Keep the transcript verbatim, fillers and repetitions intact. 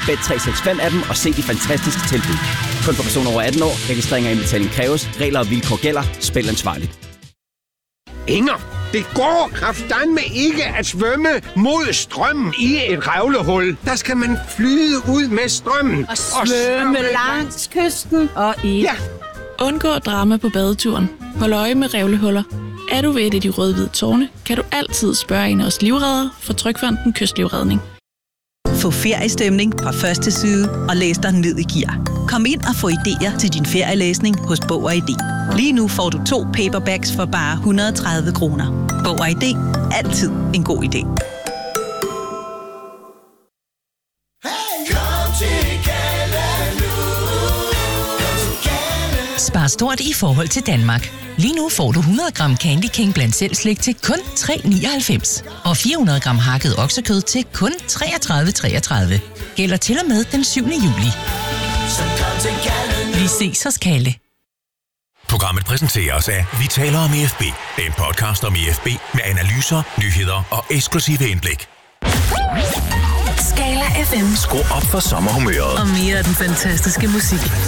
Bet tre seks fem-appen og se de fantastiske tilbud. Kun for personer over atten år. Registrering og indbetaling kræves. Regler og vilkår gælder. Spil ansvarligt. Inger, det går kraftedeme ikke at svømme mod strømmen i et revlehul. Der skal man flyde ud med strømmen. Og svømme langs kysten og i... Ja. Undgå drama på badeturen. Hold øje med revlehuller. Er du ved et af de røde-hvide tårne, kan du altid spørge en af os livreddere fra Trygfonden Kystlivredning. Få feriestemning fra første side og læs dig ned i gear. Kom ind og få idéer til din ferielæsning hos Bog og I D. Lige nu får du to paperbacks for bare et hundrede og tredive kroner. Bog og I D. Altid en god idé. Spar stort i forhold til Danmark. Lige nu får du hundrede gram Candy King blandt selv slik til kun tre nioghalvfems. Og fire hundrede gram hakket oksekød til kun treogtredive treogtredive. Gælder til og med den syvende juli. Vi ses hos Kalle. Programmet præsenteres af Vi taler om E F B. En podcast om E F B med analyser, nyheder og eksklusive indblik. Skala F M. Skru op for sommerhumøret. Og mere af den fantastiske musik.